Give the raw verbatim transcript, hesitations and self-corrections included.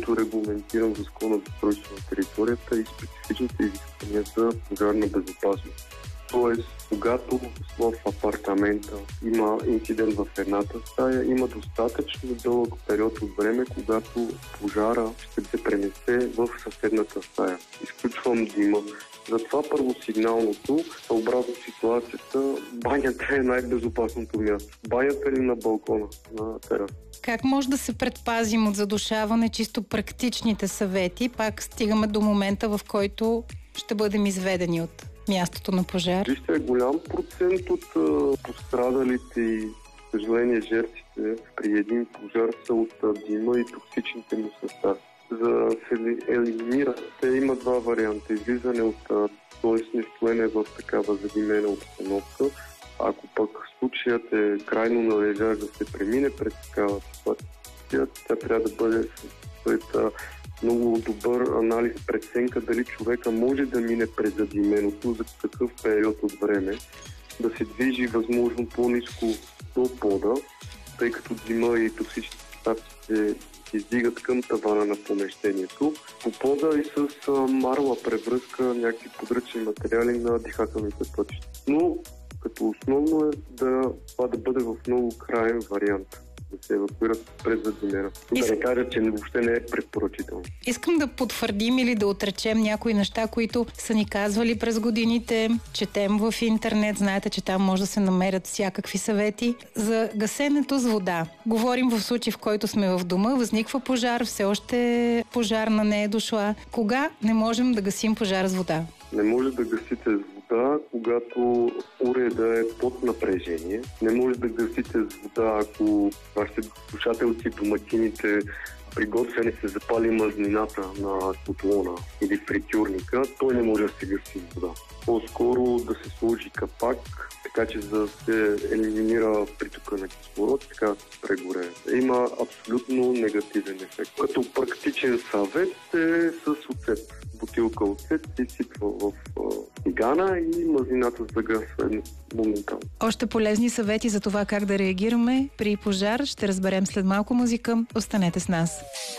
който е регламентиран в Закона за устройство на територията и специфичните изисквания за пожарна безопасност. Тоест, когато в апартамента има инцидент в едната стая, има достатъчно дълъг период от време, когато пожара ще се пренесе в съседната стая. Изключвам дима. Затова първосигналното, съобразно ситуацията, банята е най-безопасното място. Банята или на балкона, на тераса. Как може да се предпазим от задушаване, чисто практичните съвети? Пак стигаме до момента, в който ще бъдем изведени от мястото на пожар. Вижте, голям процент от а, пострадалите и, съжаление, жертвите при един пожар са от а, дима и токсичните му състави. За да се елиминира, те има два варианта. Излизане от, т.е. не стоене в такава задимена обстановка. Ако пък случаят е крайно належащ да се премине през такава ситуация, тя трябва да бъде след много добър анализ, преценка дали човека може да мине през задименото, за какъв период от време, да се движи възможно по-ниско до пода, тъй като дима и токсични състави се издигат към тавана на помещението. По пода и с а, марла превръзка, някакви подръчни материали на дихателните пътища. Но като основно е да, това да бъде в много краен вариант, да се евакуират през задимена. Иск... Да не кажа, че въобще не е препоръчително. Искам да потвърдим или да отречем някои неща, които са ни казвали през годините. Четем в интернет, знаете, че там може да се намерят всякакви съвети. За гасенето с вода. Говорим в случай, в който сме в дома, възниква пожар, все още пожарна не е дошла. Кога не можем да гасим пожар с вода? Не може да гасите с вода, когато уреда е под напрежение. Не може да гасите с вода, ако вашите слушателци, домакините при готвене се запали мазнината на котлона или фритюрника, той не може да се гаси с вода. По-скоро да се сложи капак, така че за да се елиминира притока на кислород, така да се прегоре. Има абсолютно негативен ефект. Като практичен съвет е с оцет. Бутилка оцет се изсипва в тигана и мазнината загасва моментално. Още полезни съвети за това как да реагираме при пожар ще разберем след малко музика. Останете с нас.